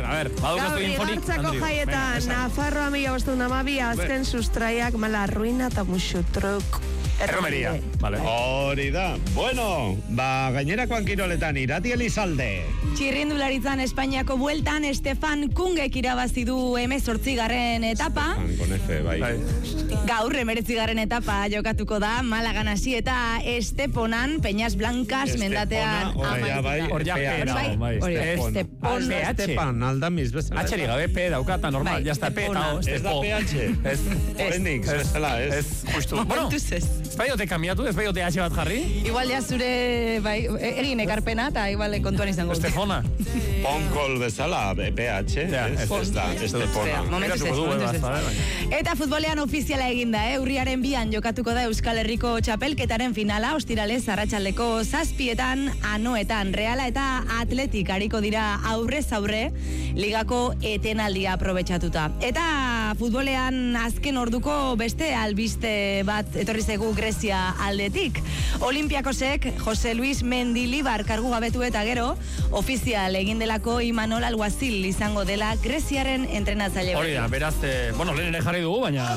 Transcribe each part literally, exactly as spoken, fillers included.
a ver, badukaztu inforik. Gaur igartzako jaietan, Nafarroa mila bostehun amabi, azken sustraiak, mala ruina eta musutruk. Erromeria, vale. Hori da. Bueno, ba, gainerakoan kiroletan, Irati Elizalde. Txirrindularitzan Espainiako bueltan, Estefan Kungek irabazi du emezortzigarren etapa. Estefan, con F, bai. Gaur emeretzigarren etapa jokatuko da, Malagan hasi eta Esteponan, Peñas Blancas, mendatean amaituta. Hor ja P dago, bai. Estepon. Estepan, aldamiz bezala. H-ri gabe P daukata, normal, ya está P eta Ez da P H. Ez. Oraindik, bezala, ez. Ez, justu. Bueno, ez baiote kamiatu, ez baiote H bat jarri? Igual ja zure, bai, egin ekarpena eta igual kontuan izango. Estefona. Ponkol bezala, P H. Ez da, Estepona. Momentuz ez, momentuz ez. Eta futbolean ofiziala eginda, eh? Urriaren bian jokatuko da Euskal Herriko txapelketaren finala, ostiralez arratsaldeko zazpietan, anoetan, Reala eta Atletik hariko dira aurrez aurre, ligako etenaldia aprobetxatuta. Eta futbolean azken orduko beste albiste bat etorri zegu Grezia aldetik. Olimpiakosek Jose Luis Mendilibar kargu gabetu eta gero, ofizial egin delako Imanol Alguazil izango dela Greziaren entrenatzaile. Hori da, beraz, eh, bueno, lehen ere jarri dugu, baina...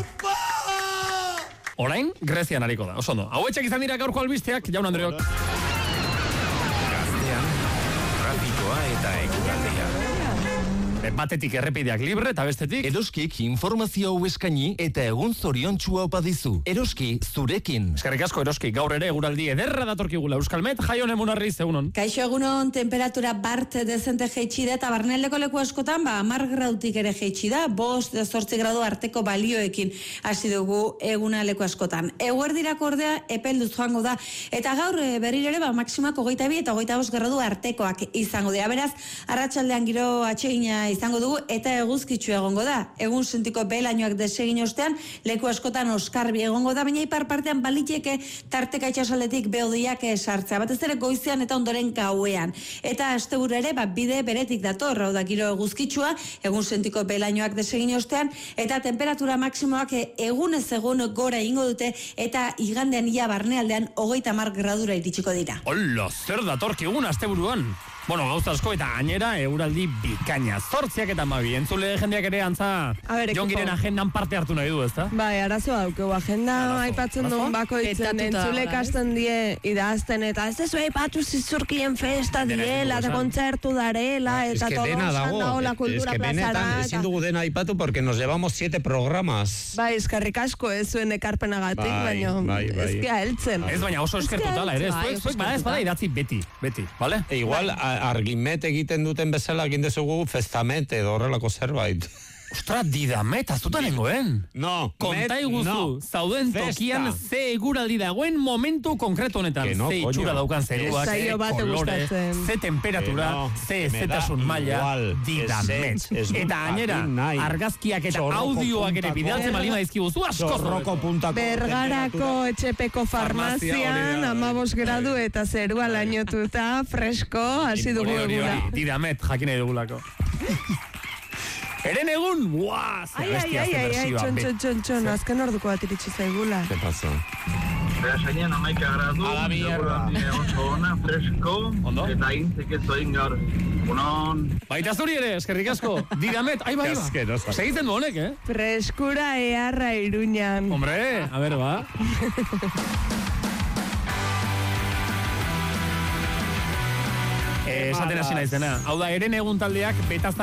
Orain, Grezian hariko da, oso ondo. Hauetxak izan dira gaurko albisteak, jaun Andreok. Gaztean, trafikoa eta ekitaldia. Batetik errepideak libre eta bestetik Eroskik informazio hau eskaini eta egun zoriontsua opa dizu. Eroski zurekin. Eskerrik asko Eroski, gaur ere eguraldi ederra datorkigula Euskalmet, Jaion Emunarriz, egunon. Kaixo egunon, temperatura bart dezente jeitsi da eta barnealdeko leku askotan ba hamar gradutik ere jeitsi da, bost zortzi gradu arteko balioekin hasi dugu eguna leku askotan. Eguerdirako ordea epelduz joango da eta gaur e, berriro ere ba maksimak hogeita bi eta hogeita bost gradu artekoak izango dira. Beraz, arratsaldean giro atsegina izango dugu eta eguzkitsu egongo da. Egun sentiko belainoak desegin ostean, leku askotan oskarbi egongo da, baina ipar partean baliteke tarteka itxasaldetik beodiak sartzea, batez ere goizean eta ondoren gauean. Eta asteburu ere, ba, bide beretik dator, hau da giro eguzkitsua, egun sentiko belainoak desegin ostean, eta temperatura maksimoak egunez egun gora ingo dute, eta igandean ia barnealdean hogeita hamar gradura iritsiko dira. Hola, zer datorkigun asteburuan? Bueno, gauza asko eta gainera euraldi bikaina. Zortziak eta mabi, entzule jendeak ere antza Jongiren agendan parte hartu nahi du, ezta? Bai, arazoa daukegu agenda aipatzen duen bako ditzen, entzule kasten die idazten eta ez dezu aipatu zizurkien festa diela, eta kontzertu darela, eta todo osan dago la kultura plazara. Ezin dugu dena aipatu porque nos llevamos siete programas. Bai, eskerrik asko ez zuen ekarpenagatik, baina ezkia heltzen. Ez baina oso eskertutala ere, ez bada ez bada idatzi beti, beti, vale? E igual argimet egiten duten bezala egin dezugu festamet edo horrelako zerbait. Ostra, Didamet, azuta nengoen. No, konta iguzu, zauden tokian ze eguraldi dagoen momentu konkreto honetan. No, ze itxura daukan zeruak, ze kolore, ze temperatura, ze zetasun maila, Didamet. Eta gainera, argazkiak eta audioak ere bidaltzen malima dizkibuzu asko. Bergarako etxepeko farmazian, amabos gradu eta zerua lainotuta, fresko, hasi dugu eguna. Didamet, jakin nahi dugulako. Eren egun, buah, ai, ai, ai, ai, txon, txon, txon, txon, azken orduko bat iritsi zaigula. ¿Qué pasa? Beasainen amaika gradu, eguraldi oso ona, fresko, eta intzek ez doin gaur. Unon. Baita zuri ere, eskerrik asko. Didamet, ai, bai, ba. Segiten du honek, eh? Freskura eharra Iruñan. Hombre, a ver, ba. Esaten hasi naizena. Hau da, Eren egun taldeak betaz